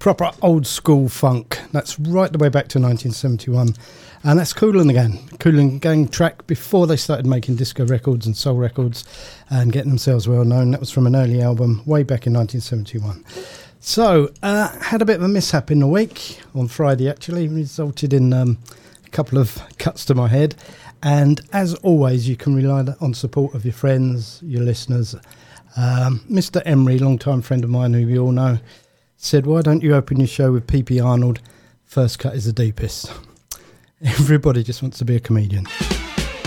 proper old school funk. That's right the way back to 1971. And that's Kool and the Gang. Kool and the Gang track before they started making disco records and soul records and getting themselves well known. That was from an early album way back in 1971. So, had a bit of a mishap in the week on Friday, actually. Resulted in a couple of cuts to my head. And as always, you can rely on support of your friends, your listeners. Mr. Emery, long-time friend of mine who you all know, said, why don't you open your show with P.P. Arnold? First cut is the deepest. Everybody just wants to be a comedian.